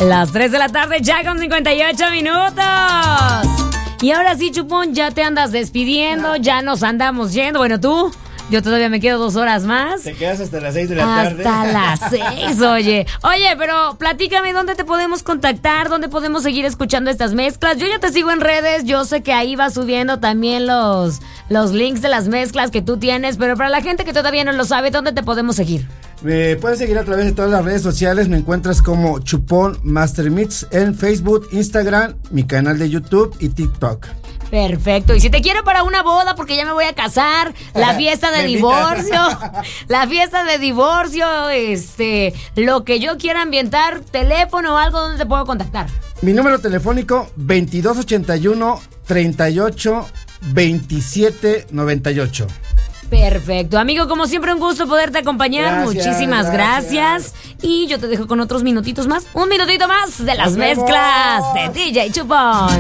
Las 3 de la tarde ya con 58 minutos. Y ahora sí, Chupón, ya te andas despidiendo, ya nos andamos yendo. Bueno, tú, yo todavía me quedo 2 horas más. Te quedas hasta las 6 de la tarde. Hasta las 6, oye. Oye, pero platícame dónde te podemos contactar, dónde podemos seguir escuchando estas mezclas. Yo ya te sigo en redes, yo sé que ahí vas subiendo también los links de las mezclas que tú tienes, pero para la gente que todavía no lo sabe, ¿dónde te podemos seguir? Me puedes seguir a través de todas las redes sociales. Me encuentras como Chupón Master Mix en Facebook, Instagram, mi canal de YouTube y TikTok. Perfecto. Y si te quiero para una boda, porque ya me voy a casar, la fiesta de divorcio, lo que yo quiera ambientar, teléfono o algo, ¿dónde te puedo contactar? Mi número telefónico 2281 38 27 98. Perfecto, amigo, como siempre un gusto poderte acompañar. Muchísimas gracias. Y yo te dejo con otros minutitos más, un minutito más de las mezclas de DJ Chupón.